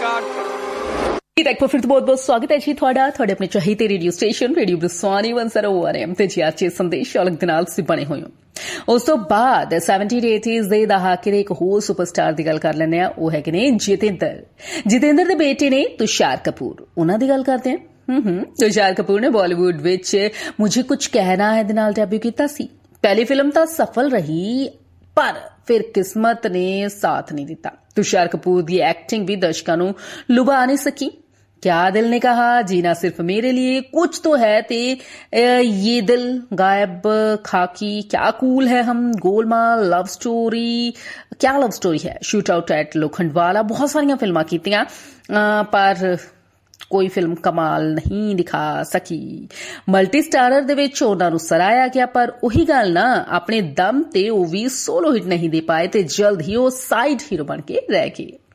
ਇੱਕ ਵਾਰ ਫਿਰ ਤੋਂ ਬਹੁਤ-ਬਹੁਤ ਸਵਾਗਤ ਹੈ ਜੀ ਤੁਹਾਡਾ ਆਪਣੇ ਚਾਹੀਦੇ ਰੇਡੀਓ ਸਟੇਸ਼ਨ ਰੇਡੀਓ ਬਰਸਾਨੀ 101 ਤੇ ਜੀ ਅੱਜ ਸੰਦੇਸ਼ ਔਲਖ ਦੇ ਨਾਲ ਤੁਸੀਂ ਬਣੇ ਹੋਏ ਹੋ। ਉਸ ਤੋਂ ਬਾਅਦ 70-80s ਦੇ ਦਹਾਕੇ ਦੇ ਇੱਕ ਹੋਰ ਸੁਪਰਸਟਾਰ ਦੀ ਗੱਲ ਕਰ ਲੈਂਦੇ ਆ, ਉਹ ਹੈਗੇ ਨੇ ਜਤਿੰਦਰ ਦੇ ਬੇਟੇ ਨੇ ਤੁਸ਼ਾਰ ਕਪੂਰ। ਉਹਨਾਂ ਦੀ ਗੱਲ ਕਰਦੇ ਹਾਂ। ਤੁਸ਼ਾਰ ਕਪੂਰ ਨੇ ਬਾਲੀਵੁੱਡ ਵਿੱਚ ਮੁਝੇ ਕੁਝ ਕਹਿਣਾ ਹੈ ਦੇ ਨਾਲ ਡੈਬਿਊ ਕੀਤਾ ਸੀ। ਪਹਿਲੀ ਫਿਲਮ ਤਾਂ ਸਫਲ ਰਹੀ ਪਰ ਫਿਰ ਕਿਸਮਤ ਨੇ ਸਾਥ ਨਹੀਂ ਦਿੱਤਾ। तुषार कपूर की एक्टिंग भी दर्शकों को लुभा नहीं सकी। क्या दिल ने कहा, जीना सिर्फ मेरे लिए, कुछ तो है ते ये दिल, गायब, खाकी, क्या कूल है हम, गोलमाल, लव स्टोरी, क्या लव स्टोरी है, शूट आउट एट लोखंडवाला, बहुत सारिया फिल्मां कीतियां पर कोई फिल्म कमाल नहीं दिखा सकी। मल्टी स्टारर दे विच उन्हां नूं सराहाया गया पर उही गल ना, अपने दम ते वो भी सोलो हिट नहीं दे पाए ते जल्द ही वो साइड हीरो बन के रह गए।